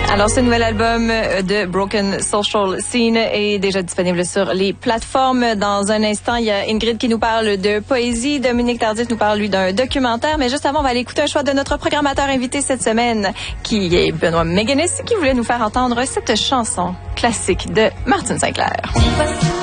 Alors, ce nouvel album de Broken Social Scene est déjà disponible sur les plateformes. Dans un instant, il y a Ingrid qui nous parle de poésie. Dominique Tardif nous parle, lui, d'un documentaire. Mais juste avant, on va aller écouter un choix de notre programmateur invité cette semaine, qui est Benoît Méganis, qui voulait nous faire entendre cette chanson classique de Martin Sinclair.